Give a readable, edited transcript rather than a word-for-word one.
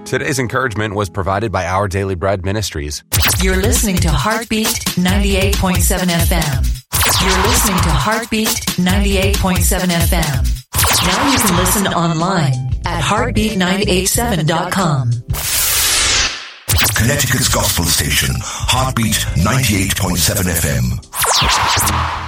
Today's encouragement was provided by Our Daily Bread Ministries. You're listening to Heartbeat 98.7 FM. You're listening to Heartbeat 98.7 FM. Now you can listen online at heartbeat987.com. Connecticut's gospel station, Heartbeat 98.7 FM.